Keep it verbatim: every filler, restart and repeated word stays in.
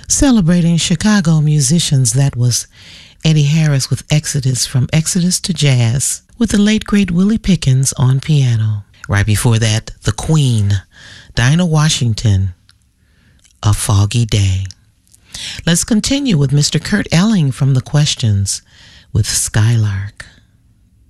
Celebrating Chicago musicians, that was Eddie Harris with Exodus, from Exodus to Jazz, with the late great Willie Pickens on piano. Right before that, the Queen, Dinah Washington, A Foggy Day. Let's continue with Mister Kurt Elling from The Questions with Skylark.